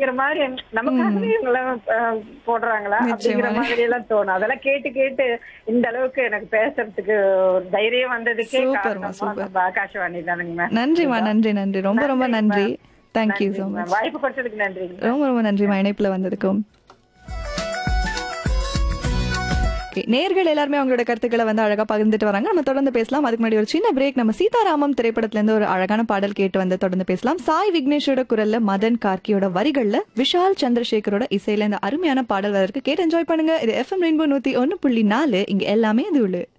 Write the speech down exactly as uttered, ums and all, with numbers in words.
அப்படிங்கிற மாதிரி நமக்காகவே இவங்க எல்லாம் அஹ், போடுறாங்களா அப்படிங்கிற நிச்சயமா. மாதிரி எல்லாம் தோணும். அதெல்லாம் கேட்டு கேட்டு இந்த அளவுக்கு எனக்கு பேசுறதுக்கு ஒரு தைரியம் வந்ததுக்கே சூப்பர்மா, காரணமா சூப்பர். நம்ம ஆகாஷவாணி தானுங்க மேம். நன்றிமா, நன்றி நன்றி ரொம்ப ரொம்ப நன்றிங்க நன்றி. மேம். தேங்க்யூ ஸோ நன்றிங்க மேம். மச். வாய்ப்பு கொடுத்ததுக்கு நன்றிங்க மேம். ரொம்ப ரொம்ப நன்றிமா இணைப்புல வந்ததுக்கும். Okay, நேர்கள் எல்லாருமே அவங்களோட கருத்துக்களை வந்து அழகா பகிர்ந்துட்டு வராங்க. நம்ம தொடர்ந்து பேசலாம். அதுக்கு முன்னாடி ஒரு சின்ன பிரேக். நம்ம சீதாராமம் திரைப்படத்துல இருந்து ஒரு அழகான பாடல் கேட்டு வந்து தொடர்ந்து பேசலாம். சாய் விக்னேஷோட குரல்ல மதன் கார்கியோட வரிகள்ல விஷால் சந்திரசேகரோட இசையில இந்த அருமையான பாடல் வந்திருக்கு. கேட்டு என்ஜாய் பண்ணுங்க. இது எஃப்எம் ரெயின்போ நூத்தி ஒன்னு புள்ளி நாலு. இங்க எல்லாமே இது உள்ள